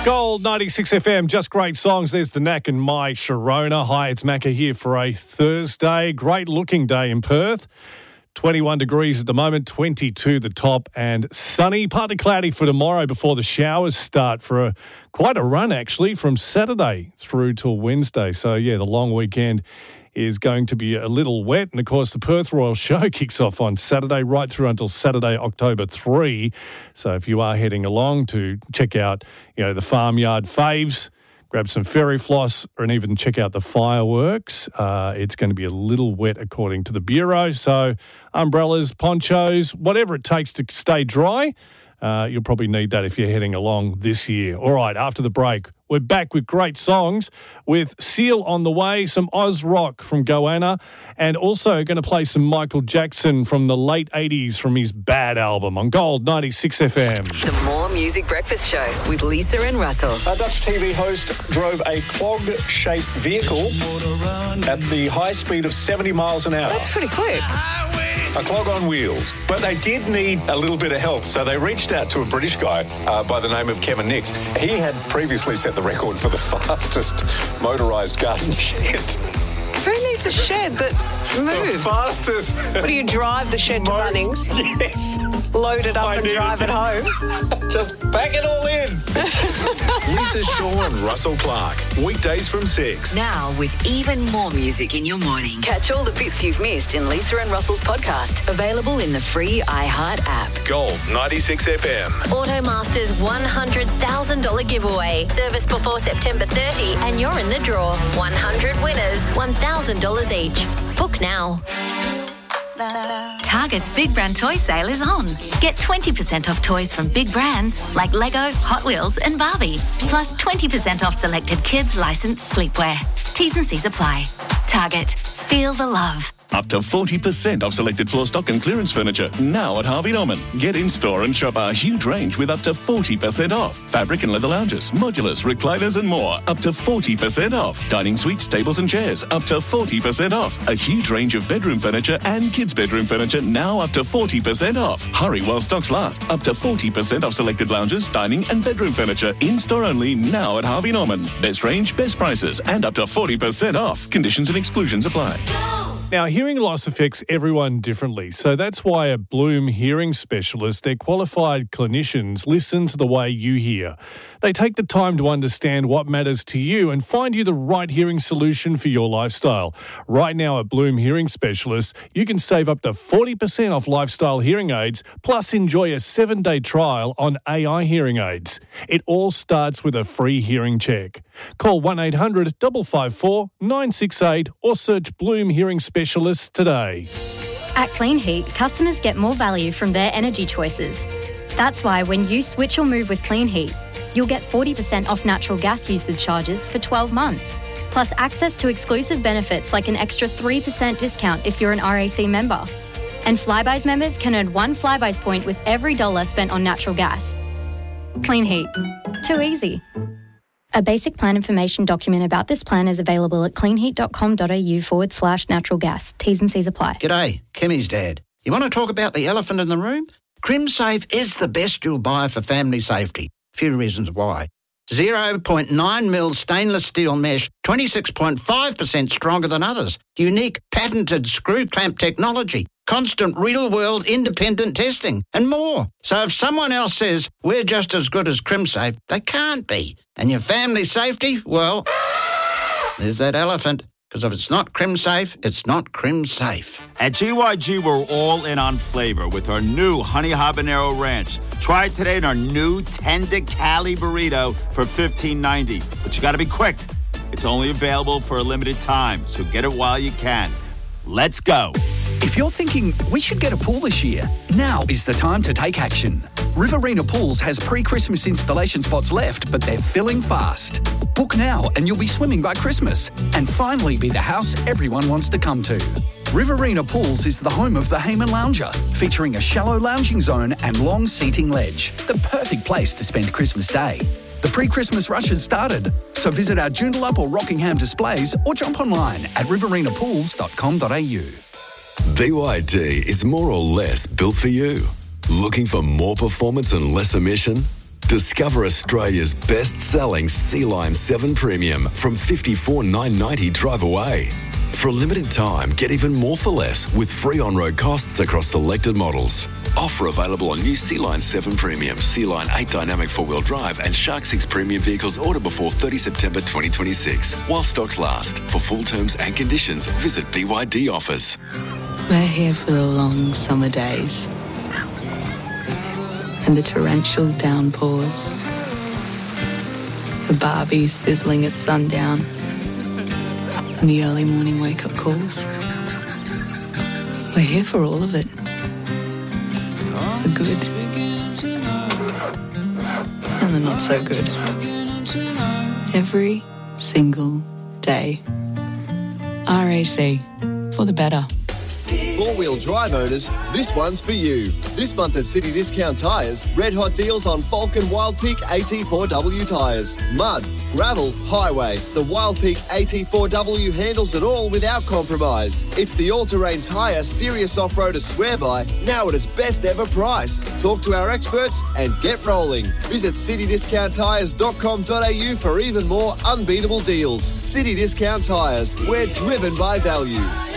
Gold 96 FM, just great songs. There's the Knack and My Sharona. Hi, it's Macca here for a Thursday. Great looking day in Perth. 21 degrees at the moment, 22 the top, and sunny, partly cloudy for tomorrow before the showers start for quite a run, actually, from Saturday through till Wednesday. So, yeah, the long weekend is going to be a little wet. And, of course, the Perth Royal Show kicks off on Saturday right through until Saturday, October 3. So if you are heading along to check out, the farmyard faves, grab some fairy floss, and even check out the fireworks. It's going to be a little wet according to the Bureau. So umbrellas, ponchos, whatever it takes to stay dry. You'll probably need that if you're heading along this year. All right, after the break, we're back with great songs with Seal on the way, some Oz rock from Goanna, and also going to play some Michael Jackson from the late 80s from his Bad album on Gold 96 FM. The More Music Breakfast Show with Lisa and Russell. A Dutch TV host drove a clog-shaped vehicle at the high speed of 70 miles an hour. That's pretty quick. A clog on wheels. But they did need a little bit of help, so they reached out to a British guy by the name of Kevin Nix. He had previously set the record for the fastest motorised garden shed. Who needs a shed that moves? The fastest. What do you drive the shed to Bunnings? Yes. Load it up and drive it home? Just pack it all in. Lisa Shaw and Russell Clark. Weekdays from 6. Now with even more music in your morning. Catch all the bits you've missed in Lisa and Russell's podcast. Available in the free iHeart app. Gold 96 FM. Automaster's $100,000 giveaway. Service before September 30 and you're in the draw. 100 winners, $1,000 each. Book now. Target's Big Brand Toy Sale is on. Get 20% off toys from big brands like Lego, Hot Wheels and Barbie. Plus 20% off selected kids licensed sleepwear. T's and C's apply. Target. Feel the love. Up to 40% off selected floor stock and clearance furniture now at Harvey Norman. Get in store and shop our huge range with up to 40% off. Fabric and leather lounges, modulars, recliners and more. Up to 40% off. Dining suites, tables and chairs. Up to 40% off. A huge range of bedroom furniture and kids' bedroom furniture now up to 40% off. Hurry while stocks last. Up to 40% off selected lounges, dining and bedroom furniture. In store only now at Harvey Norman. Best range, best prices and up to 40% off. Conditions and exclusions apply. Now, hearing loss affects everyone differently, so that's why a Bloom hearing specialist, their qualified clinicians, listen to the way you hear. They take the time to understand what matters to you and find you the right hearing solution for your lifestyle. Right now at Bloom Hearing Specialists, you can save up to 40% off lifestyle hearing aids, plus enjoy a 7-day trial on AI hearing aids. It all starts with a free hearing check. Call 1-800-554-968 or search Bloom Hearing Specialists today. At Clean Heat, customers get more value from their energy choices. That's why when you switch or move with Clean Heat, you'll get 40% off natural gas usage charges for 12 months. Plus access to exclusive benefits like an extra 3% discount if you're an RAC member. And Flybuys members can earn 1 Flybuys point with every $1 spent on natural gas. Clean Heat. Too easy. A basic plan information document about this plan is available at cleanheat.com.au/natural gas. T's and C's apply. G'day, Kimmy's dad. You want to talk about the elephant in the room? CrimSafe is the best you'll buy for family safety. Few reasons why. 0.9 mil stainless steel mesh, 26.5% stronger than others. Unique patented screw clamp technology. Constant real-world independent testing and more. So if someone else says we're just as good as CrimSafe, they can't be. And your family safety, well, there's that elephant. Because if it's not CrimSafe, it's not CrimSafe. At GYG, we're all in on flavor with our new Honey Habanero Ranch. Try it today in our new Tender Cali Burrito for $15.90. But you got to be quick. It's only available for a limited time, so get it while you can. Let's go. If you're thinking we should get a pool this year, now is the time to take action. Riverina Pools has pre-Christmas installation spots left, but they're filling fast. Book now and you'll be swimming by Christmas and finally be the house everyone wants to come to. Riverina Pools is the home of the Hayman Lounger, featuring a shallow lounging zone and long seating ledge. The perfect place to spend Christmas Day. The pre-Christmas rush has started, so visit our Joondalup or Rockingham displays or jump online at riverinaPools.com.au. BYD is more or less built for you. Looking for more performance and less emission? Discover Australia's best-selling Sea Line 7 Premium from $54,990 drive away. For a limited time, get even more for less with free on-road costs across selected models. Offer available on new Sea Line 7 Premium, Sea Line 8 Dynamic 4-wheel drive and Shark 6 Premium vehicles ordered before 30 September 2026. While stocks last. For full terms and conditions, visit BYD Offers. We're here for the long summer days and the torrential downpours, the Barbie sizzling at sundown and the early morning wake-up calls. We're here for all of it. The good and the not so good. Every single day. RAC, for the better. Four-wheel drive owners, this one's for you. This month at City Discount Tyres, red hot deals on Falcon Wild Peak AT4W tyres. Mud, gravel, highway. The Wild Peak AT4W handles it all without compromise. It's the all-terrain tyre serious off-roader swear by, now at its best ever price. Talk to our experts and get rolling. Visit citydiscounttyres.com.au for even more unbeatable deals. City Discount Tyres, we're driven by value.